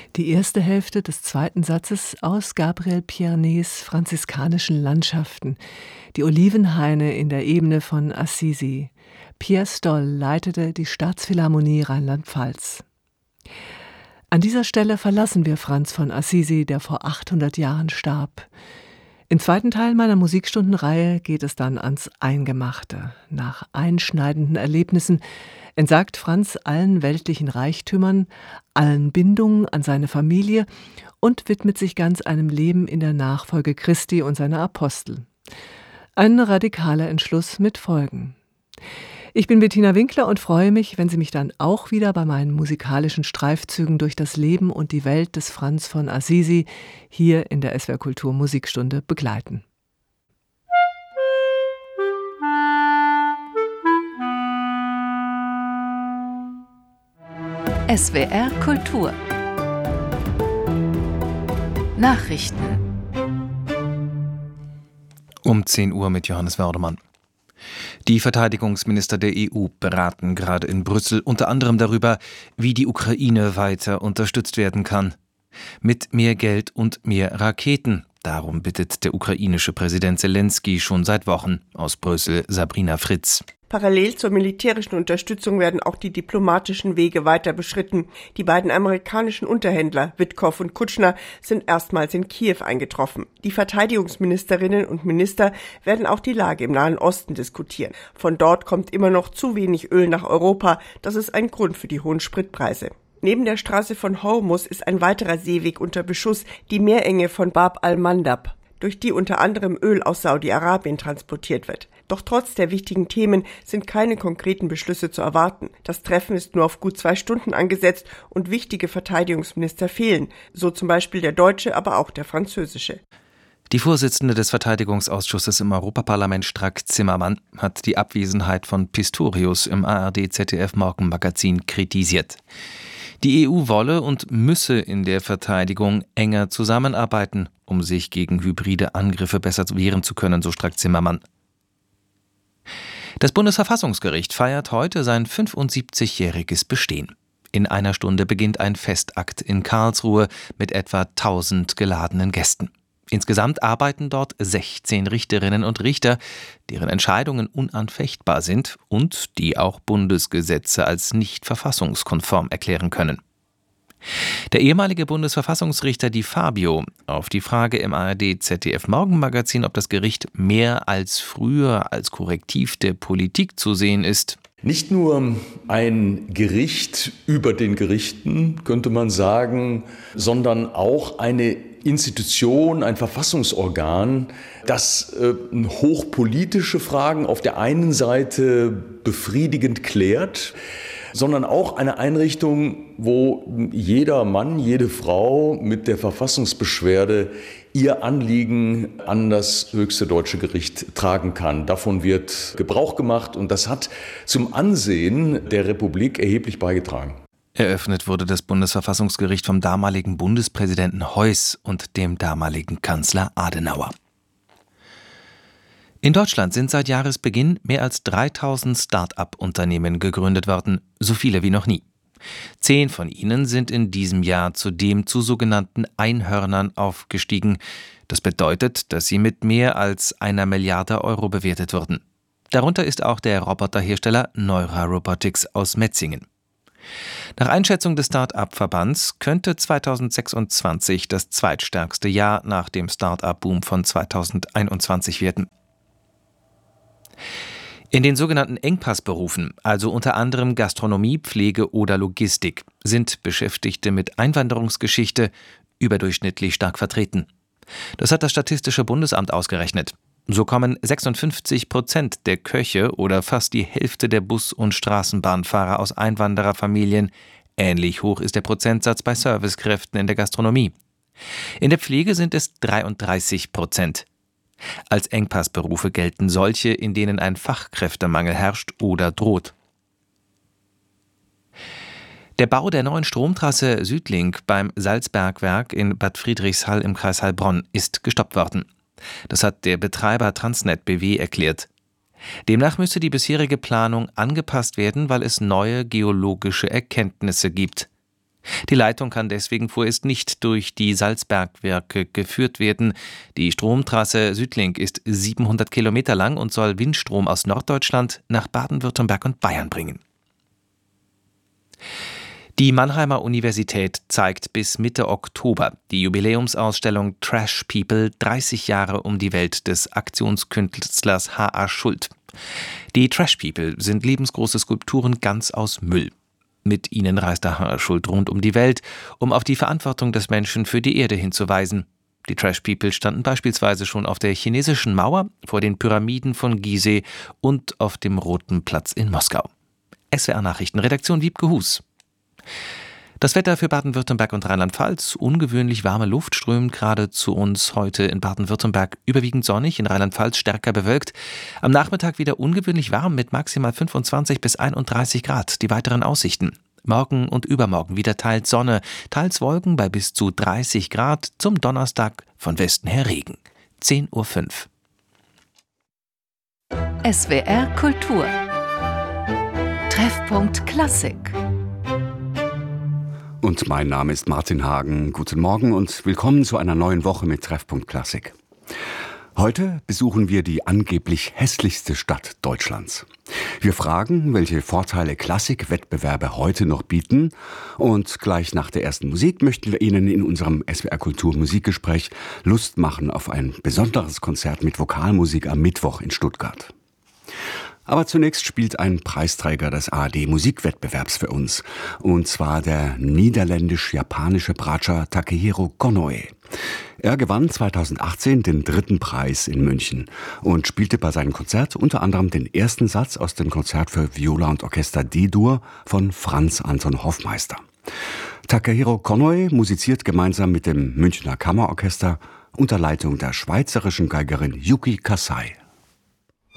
Die erste Hälfte des zweiten Satzes aus Gabriel Piernets Franziskanischen Landschaften, die Olivenhaine in der Ebene von Assisi. Pierre Stoll leitete die Staatsphilharmonie Rheinland-Pfalz. An dieser Stelle verlassen wir Franz von Assisi, der vor 800 Jahren starb. Im zweiten Teil meiner Musikstundenreihe geht es dann ans Eingemachte. Nach einschneidenden Erlebnissen entsagt Franz allen weltlichen Reichtümern, allen Bindungen an seine Familie und widmet sich ganz einem Leben in der Nachfolge Christi und seiner Apostel. Ein radikaler Entschluss mit Folgen. Ich bin Bettina Winkler und freue mich, wenn Sie mich dann auch wieder bei meinen musikalischen Streifzügen durch das Leben und die Welt des Franz von Assisi hier in der SWR Kultur Musikstunde begleiten. SWR Kultur Nachrichten um 10 Uhr mit Johannes Wördemann. Die Verteidigungsminister der EU beraten gerade in Brüssel unter anderem darüber, wie die Ukraine weiter unterstützt werden kann. Mit mehr Geld und mehr Raketen. Darum bittet der ukrainische Präsident Selenskyj schon seit Wochen. Aus Brüssel Sabrina Fritz. Parallel zur militärischen Unterstützung werden auch die diplomatischen Wege weiter beschritten. Die beiden amerikanischen Unterhändler, Witkow und Kutschner, sind erstmals in Kiew eingetroffen. Die Verteidigungsministerinnen und Minister werden auch die Lage im Nahen Osten diskutieren. Von dort kommt immer noch zu wenig Öl nach Europa. Das ist ein Grund für die hohen Spritpreise. Neben der Straße von Hormuz ist ein weiterer Seeweg unter Beschuss, die Meerenge von Bab al-Mandab, durch die unter anderem Öl aus Saudi-Arabien transportiert wird. Doch trotz der wichtigen Themen sind keine konkreten Beschlüsse zu erwarten. Das Treffen ist nur auf gut 2 Stunden angesetzt und wichtige Verteidigungsminister fehlen, so zum Beispiel der deutsche, aber auch der französische. Die Vorsitzende des Verteidigungsausschusses im Europaparlament, Strack-Zimmermann, hat die Abwesenheit von Pistorius im ARD-ZDF-Morgenmagazin kritisiert. Die EU wolle und müsse in der Verteidigung enger zusammenarbeiten, um sich gegen hybride Angriffe besser wehren zu können, so Strack-Zimmermann. Das Bundesverfassungsgericht feiert heute sein 75-jähriges Bestehen. In einer Stunde beginnt ein Festakt in Karlsruhe mit etwa 1000 geladenen Gästen. Insgesamt arbeiten dort 16 Richterinnen und Richter, deren Entscheidungen unanfechtbar sind und die auch Bundesgesetze als nicht verfassungskonform erklären können. Der ehemalige Bundesverfassungsrichter Di Fabio auf die Frage im ARD-ZDF-Morgenmagazin, ob das Gericht mehr als früher als Korrektiv der Politik zu sehen ist. Nicht nur ein Gericht über den Gerichten, könnte man sagen, sondern auch eine Institution, ein Verfassungsorgan, das hochpolitische Fragen auf der einen Seite befriedigend klärt, sondern auch eine Einrichtung, wo jeder Mann, jede Frau mit der Verfassungsbeschwerde ihr Anliegen an das höchste deutsche Gericht tragen kann. Davon wird Gebrauch gemacht und das hat zum Ansehen der Republik erheblich beigetragen. Eröffnet wurde das Bundesverfassungsgericht vom damaligen Bundespräsidenten Heuss und dem damaligen Kanzler Adenauer. In Deutschland sind seit Jahresbeginn mehr als 3000 Start-up-Unternehmen gegründet worden, so viele wie noch nie. 10 von ihnen sind in diesem Jahr zudem zu sogenannten Einhörnern aufgestiegen. Das bedeutet, dass sie mit mehr als 1 Milliarde Euro bewertet wurden. Darunter ist auch der Roboterhersteller Neura Robotics aus Metzingen. Nach Einschätzung des Start-up-Verbands könnte 2026 das zweitstärkste Jahr nach dem Start-up-Boom von 2021 werden. In den sogenannten Engpassberufen, also unter anderem Gastronomie, Pflege oder Logistik, sind Beschäftigte mit Einwanderungsgeschichte überdurchschnittlich stark vertreten. Das hat das Statistische Bundesamt ausgerechnet. So kommen 56% der Köche oder fast die Hälfte der Bus- und Straßenbahnfahrer aus Einwandererfamilien. Ähnlich hoch ist der Prozentsatz bei Servicekräften in der Gastronomie. In der Pflege sind es 33%. Als Engpassberufe gelten solche, in denen ein Fachkräftemangel herrscht oder droht. Der Bau der neuen Stromtrasse Südlink beim Salzbergwerk in Bad Friedrichshall im Kreis Heilbronn ist gestoppt worden. Das hat der Betreiber Transnet BW erklärt. Demnach müsse die bisherige Planung angepasst werden, weil es neue geologische Erkenntnisse gibt. Die Leitung kann deswegen vorerst nicht durch die Salzbergwerke geführt werden. Die Stromtrasse Südlink ist 700 Kilometer lang und soll Windstrom aus Norddeutschland nach Baden-Württemberg und Bayern bringen. Die Mannheimer Universität zeigt bis Mitte Oktober die Jubiläumsausstellung Trash People 30 Jahre um die Welt des Aktionskünstlers H.A. Schuld. Die Trash People sind lebensgroße Skulpturen ganz aus Müll. Mit ihnen reist der H.A. Schuld rund um die Welt, um auf die Verantwortung des Menschen für die Erde hinzuweisen. Die Trash People standen beispielsweise schon auf der chinesischen Mauer, vor den Pyramiden von Gizeh und auf dem Roten Platz in Moskau. SWR Nachrichten, Redaktion Wiebke Hus. Das Wetter für Baden-Württemberg und Rheinland-Pfalz. Ungewöhnlich warme Luft strömt gerade zu uns. Heute in Baden-Württemberg überwiegend sonnig, in Rheinland-Pfalz stärker bewölkt. Am Nachmittag wieder ungewöhnlich warm mit maximal 25 bis 31 Grad. Die weiteren Aussichten. Morgen und übermorgen wieder teils Sonne, teils Wolken bei bis zu 30 Grad. Zum Donnerstag von Westen her Regen. 10:05 Uhr. SWR Kultur. Treffpunkt Klassik. Und mein Name ist Martin Hagen. Guten Morgen und willkommen zu einer neuen Woche mit Treffpunkt Klassik. Heute besuchen wir die angeblich hässlichste Stadt Deutschlands. Wir fragen, welche Vorteile Klassikwettbewerbe heute noch bieten. Und gleich nach der ersten Musik möchten wir Ihnen in unserem SWR Kultur Musikgespräch Lust machen auf ein besonderes Konzert mit Vokalmusik am Mittwoch in Stuttgart. Aber zunächst spielt ein Preisträger des ARD-Musikwettbewerbs für uns. Und zwar der niederländisch-japanische Bratscher Takehiro Konoe. Er gewann 2018 den 3. Preis in München und spielte bei seinem Konzert unter anderem den ersten Satz aus dem Konzert für Viola und Orchester D-Dur von Franz Anton Hoffmeister. Takehiro Konoe musiziert gemeinsam mit dem Münchner Kammerorchester unter Leitung der schweizerischen Geigerin Yuki Kasai.